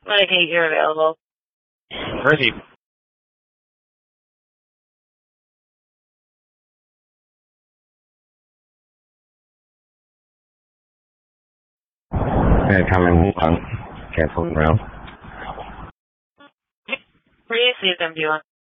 Like, hey, you're available. Where is he? Coming on. Careful, bro. Where do you see them, do you want?